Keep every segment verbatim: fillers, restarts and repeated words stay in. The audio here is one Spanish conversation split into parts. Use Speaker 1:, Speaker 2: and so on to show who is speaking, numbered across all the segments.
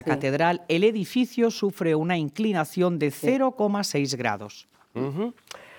Speaker 1: Sí. Catedral, el edificio sufre una inclinación de cero coma seis grados.
Speaker 2: Uh-huh.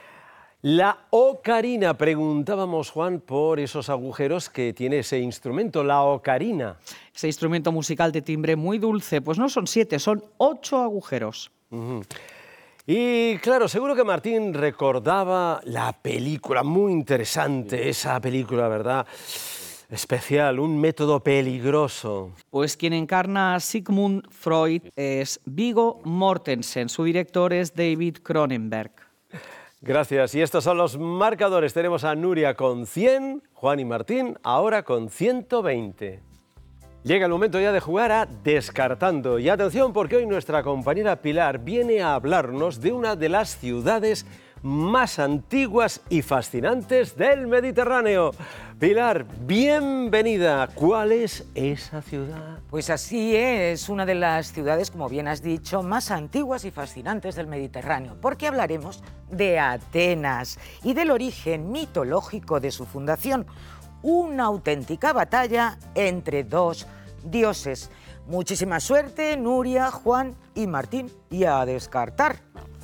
Speaker 2: La ocarina, preguntábamos, Juan, por esos agujeros que tiene ese instrumento, la ocarina.
Speaker 1: Ese instrumento musical de timbre muy dulce, pues no son siete, son ocho agujeros.
Speaker 2: Uh-huh. Y claro, seguro que Martín recordaba la película, muy interesante, esa película, ¿verdad? Especial, un método peligroso.
Speaker 1: Pues quien encarna a Sigmund Freud es Viggo Mortensen, su director es David Cronenberg.
Speaker 2: Gracias, y estos son los marcadores. Tenemos a Nuria con cien, Juan y Martín ahora con ciento veinte. Llega el momento ya de jugar a Descartando. Y atención, porque hoy nuestra compañera Pilar viene a hablarnos de una de las ciudades más antiguas y fascinantes del Mediterráneo. Pilar, bienvenida. ¿Cuál es esa ciudad?
Speaker 3: Pues así es, una de las ciudades, como bien has dicho, más antiguas y fascinantes del Mediterráneo, porque hablaremos de Atenas y del origen mitológico de su fundación, una auténtica batalla entre dos dioses. Muchísima suerte, Nuria, Juan y Martín, y a descartar.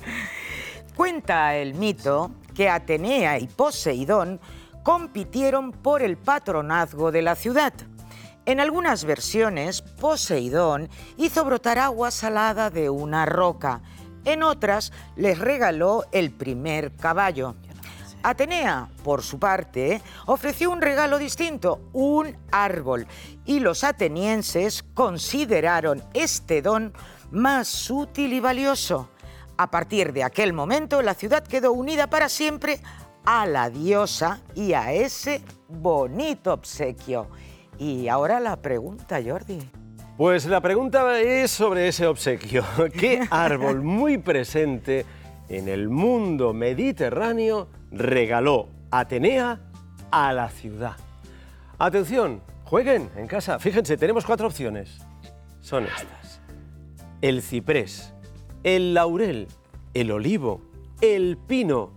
Speaker 3: Cuenta el mito que Atenea y Poseidón compitieron por el patronazgo de la ciudad. En algunas versiones, Poseidón hizo brotar agua salada de una roca. En otras, les regaló el primer caballo. Atenea, por su parte, ofreció un regalo distinto, un árbol, y los atenienses consideraron este don más útil y valioso. A partir de aquel momento, la ciudad quedó unida para siempre a la diosa y a ese bonito obsequio. Y ahora la pregunta, Jordi.
Speaker 2: Pues la pregunta es sobre ese obsequio. ¿Qué árbol muy presente en el mundo mediterráneo regaló Atenea a la ciudad? Atención, jueguen en casa. Fíjense, tenemos cuatro opciones. Son estas: el ciprés, el laurel, el olivo, el pino.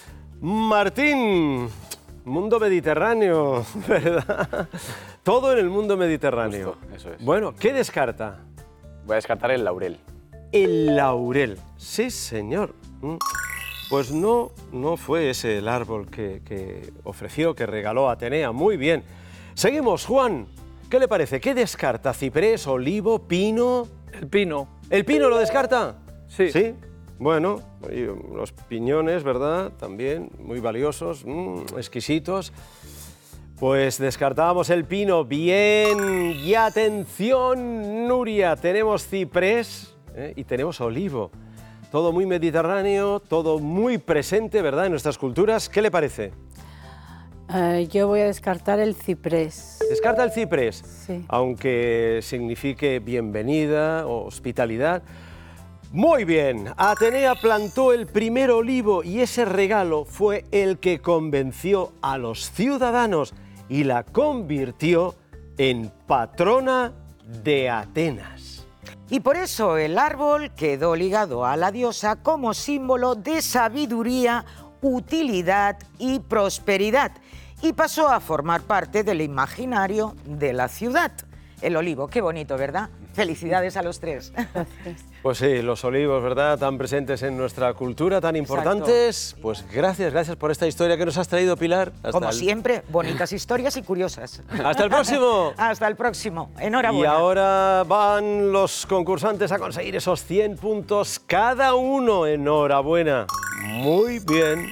Speaker 2: Martín, mundo mediterráneo, ¿verdad? Todo en el mundo mediterráneo.
Speaker 4: Justo, eso es.
Speaker 2: Bueno, ¿qué descarta?
Speaker 4: Voy a descartar el laurel.
Speaker 2: El laurel, sí señor. Pues no, no fue ese el árbol que, que ofreció, que regaló Atenea. Muy bien. Seguimos, Juan. ¿Qué le parece? ¿Qué descarta? ¿Ciprés, olivo, pino?
Speaker 5: El pino.
Speaker 2: ¿El pino lo descarta?
Speaker 5: Sí.
Speaker 2: ¿Sí? Bueno, y los piñones, ¿verdad? También muy valiosos, mmm, exquisitos. Pues descartábamos el pino. Bien. Y atención, Nuria. Tenemos ciprés, ¿eh? Y tenemos olivo. Todo muy mediterráneo, todo muy presente, ¿verdad?, en nuestras culturas. ¿Qué le parece?
Speaker 6: Uh, yo voy a descartar el ciprés.
Speaker 2: ¿Descarta el ciprés?
Speaker 6: Sí.
Speaker 2: Aunque signifique bienvenida o hospitalidad. Muy bien. Atenea plantó el primer olivo y ese regalo fue el que convenció a los ciudadanos y la convirtió en patrona de Atenas.
Speaker 3: Y por eso el árbol quedó ligado a la diosa como símbolo de sabiduría, utilidad y prosperidad, y pasó a formar parte del imaginario de la ciudad. El olivo, qué bonito, ¿verdad? Felicidades a los tres.
Speaker 2: Pues sí, los olivos, ¿verdad?, tan presentes en nuestra cultura, tan importantes.
Speaker 3: Exacto.
Speaker 2: Pues gracias, gracias por esta historia que nos has traído, Pilar. Hasta
Speaker 3: Como
Speaker 2: el...
Speaker 3: siempre, bonitas historias y curiosas.
Speaker 2: ¡Hasta el próximo!
Speaker 3: Hasta el próximo. Enhorabuena.
Speaker 2: Y ahora van los concursantes a conseguir esos cien puntos cada uno. Enhorabuena. Muy bien.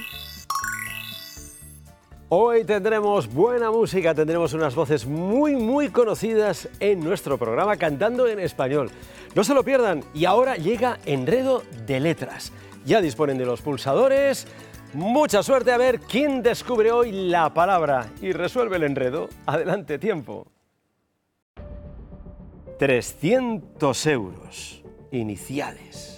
Speaker 2: Hoy tendremos buena música, tendremos unas voces muy, muy conocidas en nuestro programa cantando en español. No se lo pierdan. Y ahora llega Enredo de Letras. Ya disponen de los pulsadores. Mucha suerte, a ver quién descubre hoy la palabra y resuelve el enredo. Adelante, tiempo. trescientos euros iniciales.